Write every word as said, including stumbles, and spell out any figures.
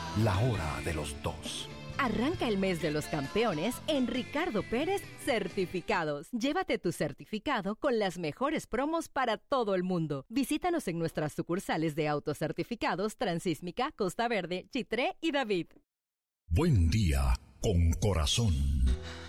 la hora de los dos. Arranca el mes de los campeones en Ricardo Pérez Certificados. Llévate tu certificado con las mejores promos para todo el mundo. Visítanos en nuestras sucursales de autocertificados Transísmica, Costa Verde, Chitré y David. Buen día con corazón.